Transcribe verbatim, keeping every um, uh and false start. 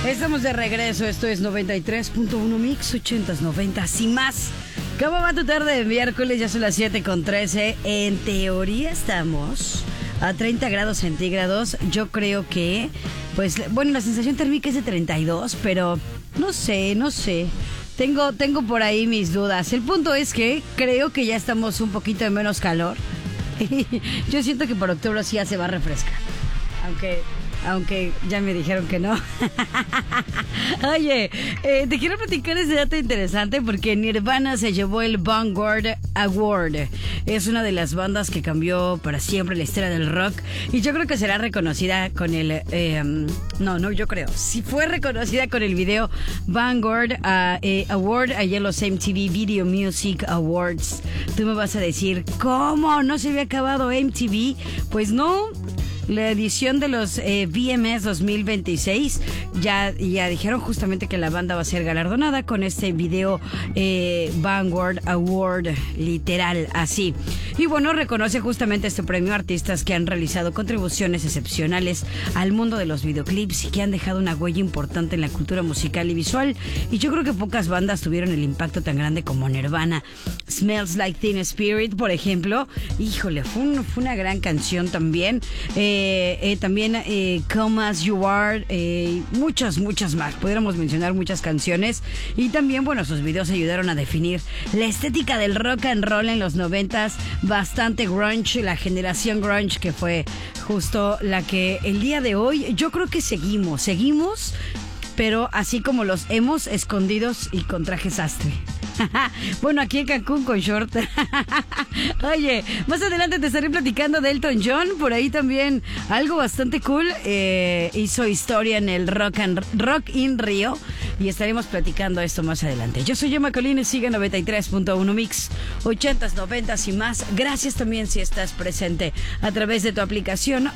Estamos de regreso, esto es noventa y tres punto uno Mix, ochentas, noventas y más. ¿Cómo va tu tarde de miércoles? Ya son las siete con trece. En teoría estamos a treinta grados centígrados. Yo creo que, pues, bueno, la sensación térmica es de treinta y dos, pero no sé, no sé. Tengo, tengo por ahí mis dudas. El punto es que creo que ya estamos un poquito de menos calor. Yo siento que por octubre sí ya se va a refrescar. Aunque... Aunque ya me dijeron que no. Oye, eh, te quiero platicar ese dato interesante porque Nirvana se llevó el Vanguard Award. Es una de las bandas que cambió para siempre la historia del rock. Y yo creo que será reconocida con el... Eh, no, no, yo creo. Si fue reconocida con el video Vanguard uh, eh, Award allá en los M T V Video Music Awards. Tú me vas a decir, ¿cómo? ¿No se había acabado M T V? Pues no... La edición de los eh, V M S dos mil veintiséis ya, ya dijeron justamente que la banda va a ser galardonada con este video eh, Vanguard Award, literal, así. Y bueno, reconoce justamente este premio a artistas que han realizado contribuciones excepcionales al mundo de los videoclips y que han dejado una huella importante en la cultura musical y visual. Y yo creo que pocas bandas tuvieron el impacto tan grande como Nirvana. Smells Like Teen Spirit, por ejemplo, híjole, fue, un, fue una gran canción también. Eh, Eh, eh, también eh, Come As You Are, eh, muchas, muchas más. Pudiéramos mencionar muchas canciones. Y también, bueno, sus videos ayudaron a definir la estética del rock and roll en los noventas. Bastante grunge, la generación grunge que fue justo la que el día de hoy, yo creo que seguimos, seguimos, pero así como los hemos escondidos y con traje sastre. Bueno, aquí en Cancún con short. Oye, más adelante te estaré platicando de Elton John. Por ahí también algo bastante cool. Eh, hizo historia en el Rock, and, Rock in Rio. Y estaremos platicando esto más adelante. Yo soy Gemma Colín y sigue noventa y tres punto uno Mix, ochentas, noventas y más. Gracias también si estás presente a través de tu aplicación